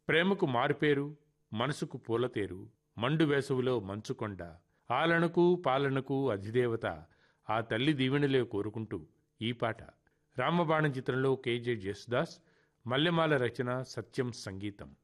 ప్రేమకు మారుపేరు, మనసుకు పూలతేరు, మండు వేసవిలో మంచుకొండ, ఆలనకు పాలనకు అధిదేవత ఆ తల్లి దీవెనలే కోరుకుంటూ ఈ పాట. రామబాణం చిత్రంలో కేజే జేసుదాస్, మల్లెమాల రచన, సత్యం సంగీతం.